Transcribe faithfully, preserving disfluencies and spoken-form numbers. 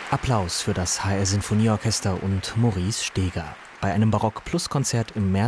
Applaus für das H R Sinfonieorchester und Maurice Steger bei einem Barock-Plus-Konzert im März